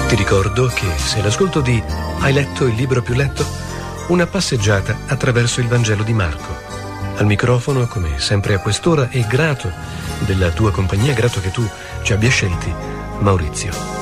Ti ricordo che sei l'ascolto di Hai letto il libro più letto? Una passeggiata attraverso il Vangelo di Marco. Al microfono, come sempre a quest'ora, e grato della tua compagnia, grato che tu ci abbia scelti, Maurizio.